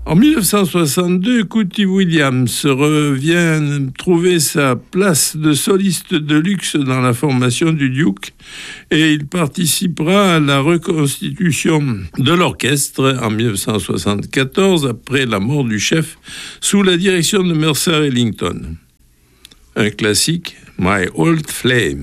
En 1962, Cootie Williams revient trouver sa place de soliste de luxe dans la formation du Duke et il participera à la reconstitution de l'orchestre en 1974 après la mort du chef sous la direction de Mercer Ellington. Un classique, My Old Flame.